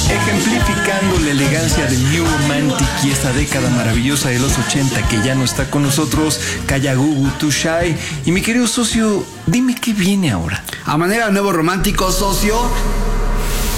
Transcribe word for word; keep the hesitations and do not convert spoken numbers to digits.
Ejemplificando la elegancia del New Romantic y esta década maravillosa de los ochenta que ya no está con nosotros, Kayagugu Too Shy. Y mi querido socio, dime qué viene ahora. A manera de nuevo romántico, socio,